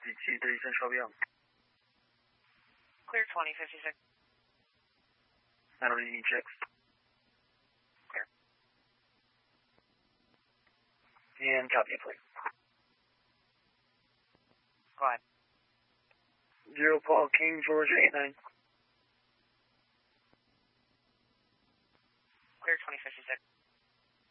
DT-37 Shelby Young. Clear 2056. I don't need any checks. Clear. And copy it, please. Go ahead. 0 Paul King, Georgia 89. Clear 2056.